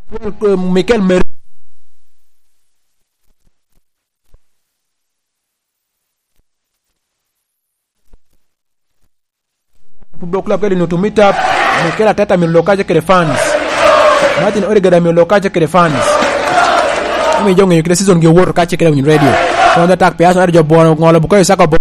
Mikel Merino Football Club kali nutumita Mikel Arteta milokaje kele fans Martin Odegaard milokaje kele fans Imi jonge kile season ge wor kache kele radio on attack pe aso arjo bon ngolo bukoy saka